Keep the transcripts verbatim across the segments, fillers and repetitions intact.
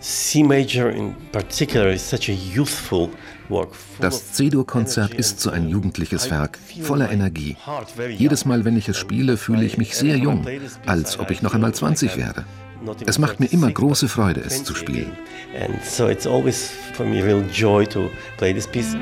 C-Major in particular is such a youthful work. Das C-Dur-Konzert ist so ein jugendliches Werk, voller Energie. Jedes Mal, wenn ich es spiele, fühle ich mich sehr jung, als ob ich noch einmal zwanzig wäre. Es macht mir immer große Freude, es zu spielen. And so it's always for me real joy to play this piece.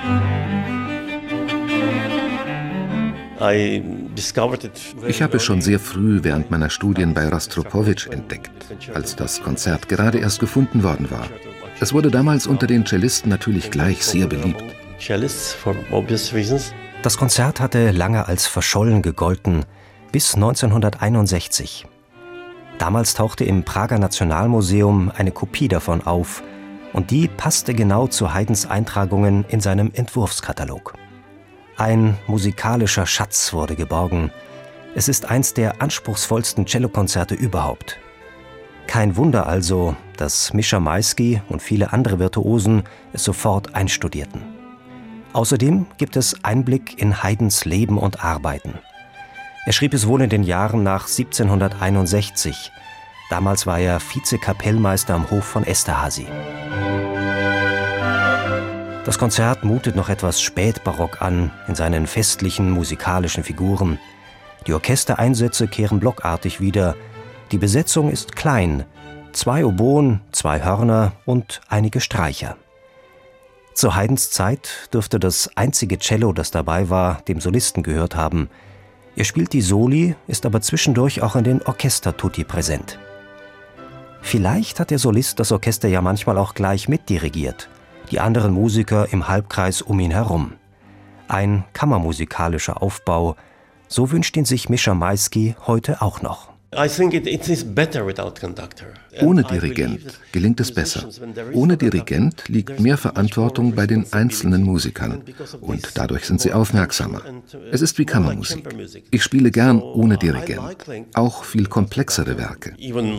Ich habe es schon sehr früh während meiner Studien bei Rostropowitsch entdeckt, als das Konzert gerade erst gefunden worden war. Es wurde damals unter den Cellisten natürlich gleich sehr beliebt. Das Konzert hatte lange als verschollen gegolten, bis neunzehnhunderteinundsechzig. Damals tauchte im Prager Nationalmuseum eine Kopie davon auf und die passte genau zu Haydns Eintragungen in seinem Entwurfskatalog. Ein musikalischer Schatz wurde geborgen. Es ist eins der anspruchsvollsten Cellokonzerte überhaupt. Kein Wunder also, dass Mischa Maisky und viele andere Virtuosen es sofort einstudierten. Außerdem gibt es Einblick in Haydns Leben und Arbeiten. Er schrieb es wohl in den Jahren nach siebzehnhunderteinundsechzig. Damals war er Vizekapellmeister am Hof von Esterházy. Das Konzert mutet noch etwas spätbarock an in seinen festlichen musikalischen Figuren. Die Orchestereinsätze kehren blockartig wieder. Die Besetzung ist klein. Zwei Oboen, zwei Hörner und einige Streicher. Zu Haydns Zeit dürfte das einzige Cello, das dabei war, dem Solisten gehört haben. Er spielt die Soli, ist aber zwischendurch auch in den Orchestertutti präsent. Vielleicht hat der Solist das Orchester ja manchmal auch gleich mitdirigiert. Die anderen Musiker im Halbkreis um ihn herum. Ein kammermusikalischer Aufbau, so wünscht ihn sich Mischa Maisky heute auch noch. Ohne Dirigent gelingt es besser. Ohne Dirigent liegt mehr Verantwortung bei den einzelnen Musikern und dadurch sind sie aufmerksamer. Es ist wie Kammermusik. Ich spiele gern ohne Dirigent, auch viel komplexere Werke.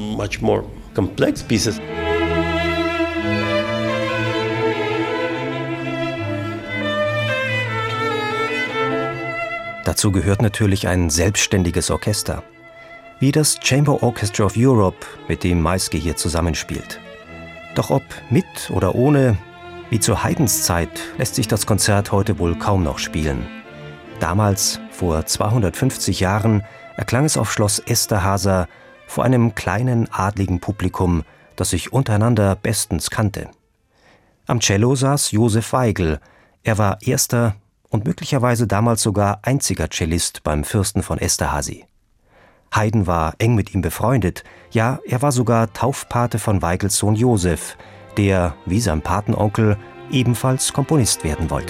Dazu gehört natürlich ein selbstständiges Orchester, wie das Chamber Orchestra of Europe, mit dem Maisky hier zusammenspielt. Doch ob mit oder ohne, wie zu Haydns Zeit, lässt sich das Konzert heute wohl kaum noch spielen. Damals, vor zweihundertfünfzig Jahren, erklang es auf Schloss Esterházy vor einem kleinen adligen Publikum, das sich untereinander bestens kannte. Am Cello saß Josef Weigl. Er war erster und möglicherweise damals sogar einziger Cellist beim Fürsten von Esterházy. Haydn war eng mit ihm befreundet, ja, er war sogar Taufpate von Weigls Sohn Josef, der, wie sein Patenonkel, ebenfalls Komponist werden wollte.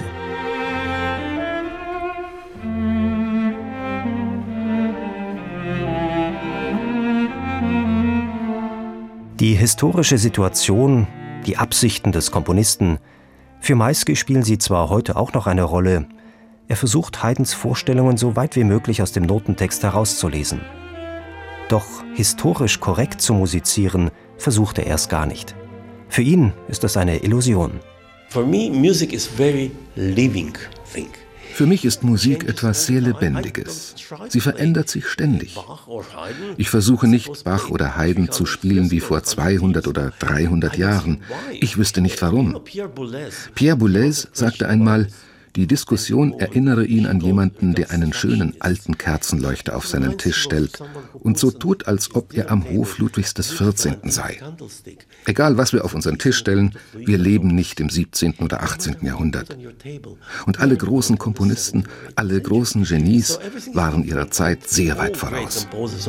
Die historische Situation, die Absichten des Komponisten, für Maisky spielen sie zwar heute auch noch eine Rolle, er versucht Haydns Vorstellungen so weit wie möglich aus dem Notentext herauszulesen. Doch historisch korrekt zu musizieren, versucht er erst gar nicht. Für ihn ist das eine Illusion. For me, music is very living thing. Für mich ist Musik etwas sehr Lebendiges. Sie verändert sich ständig. Ich versuche nicht, Bach oder Haydn zu spielen wie vor zweihundert oder dreihundert Jahren. Ich wüsste nicht warum. Pierre Boulez sagte einmal, die Diskussion erinnere ihn an jemanden, der einen schönen alten Kerzenleuchter auf seinen Tisch stellt und so tut, als ob er am Hof Ludwigs des vierzehnten sei. Egal, was wir auf unseren Tisch stellen, wir leben nicht im siebzehnten oder achtzehnten Jahrhundert. Und alle großen Komponisten, alle großen Genies waren ihrer Zeit sehr weit voraus.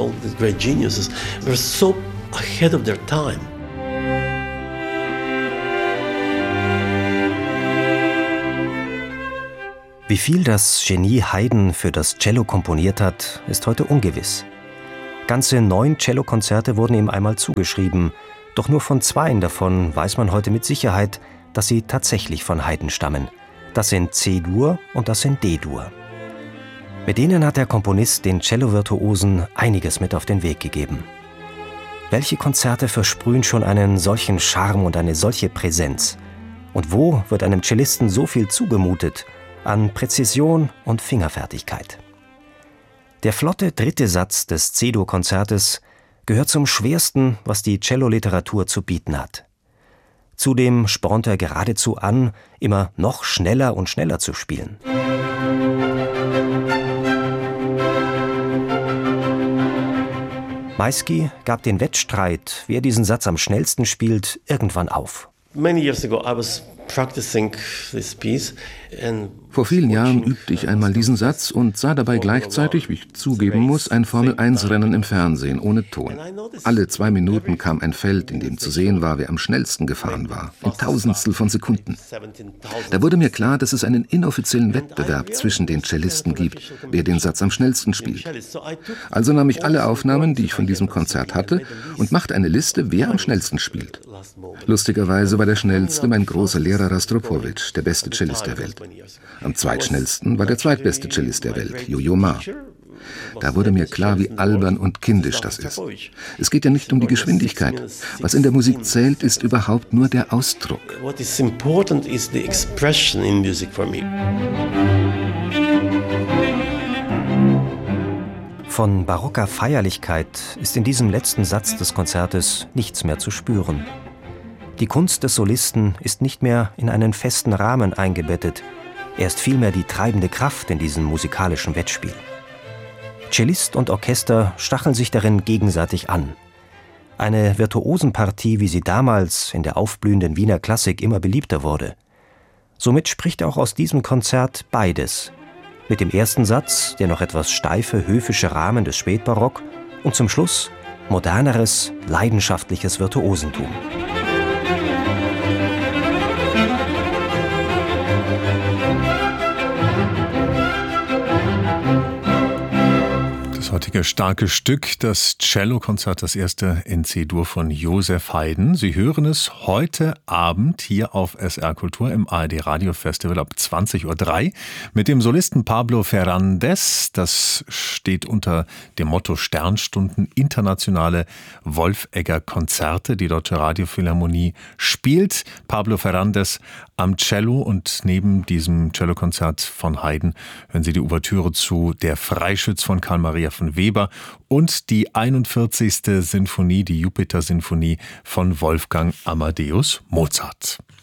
Wie viel das Genie Haydn für das Cello komponiert hat, ist heute ungewiss. Ganze neun Cellokonzerte wurden ihm einmal zugeschrieben, doch nur von zweien davon weiß man heute mit Sicherheit, dass sie tatsächlich von Haydn stammen. Das sind C-Dur und das sind D-Dur. Mit denen hat der Komponist den Cello-Virtuosen einiges mit auf den Weg gegeben. Welche Konzerte versprühen schon einen solchen Charme und eine solche Präsenz? Und wo wird einem Cellisten so viel zugemutet an Präzision und Fingerfertigkeit? Der flotte dritte Satz des C-Dur-Konzertes gehört zum schwersten, was die Celloliteratur zu bieten hat. Zudem spornt er geradezu an, immer noch schneller und schneller zu spielen. Maisky gab den Wettstreit, wer diesen Satz am schnellsten spielt, irgendwann auf. Many years ago I was practicing this piece and Vor vielen Jahren übte ich einmal diesen Satz und sah dabei gleichzeitig, wie ich zugeben muss, ein Formel eins Rennen im Fernsehen ohne Ton. Alle zwei Minuten kam ein Feld, in dem zu sehen war, wer am schnellsten gefahren war, in Tausendstel von Sekunden. Da wurde mir klar, dass es einen inoffiziellen Wettbewerb zwischen den Cellisten gibt, wer den Satz am schnellsten spielt. Also nahm ich alle Aufnahmen, die ich von diesem Konzert hatte, und machte eine Liste, wer am schnellsten spielt. Lustigerweise war der schnellste mein großer Lehrer Rostropowitsch, der beste Cellist der Welt. Am zweitschnellsten war der zweitbeste Cellist der Welt, Yo-Yo Ma. Da wurde mir klar, wie albern und kindisch das ist. Es geht ja nicht um die Geschwindigkeit. Was in der Musik zählt, ist überhaupt nur der Ausdruck. what is important is the expression in music for me. Von barocker Feierlichkeit ist in diesem letzten Satz des Konzertes nichts mehr zu spüren. Die Kunst des Solisten ist nicht mehr in einen festen Rahmen eingebettet. Er ist vielmehr die treibende Kraft in diesem musikalischen Wettspiel. Cellist und Orchester stacheln sich darin gegenseitig an. Eine Virtuosenpartie, wie sie damals in der aufblühenden Wiener Klassik immer beliebter wurde. Somit spricht auch aus diesem Konzert beides. Mit dem ersten Satz der noch etwas steife, höfische Rahmen des Spätbarock und zum Schluss moderneres, leidenschaftliches Virtuosentum. Das heutige starke Stück, das Cellokonzert, das erste in C-Dur von Joseph Haydn. Sie hören es heute Abend hier auf S R Kultur im A R D Radio Festival ab zwanzig Uhr drei mit dem Solisten Pablo Fernández. Das steht unter dem Motto Sternstunden internationale Wolfegger Konzerte. Die Deutsche Radiophilharmonie spielt Pablo Fernández am Cello und neben diesem Cellokonzert von Haydn hören Sie die Ouvertüre zu Der Freischütz von Carl Maria von Weber und die einundvierzigste Sinfonie, die Jupiter-Sinfonie von Wolfgang Amadeus Mozart.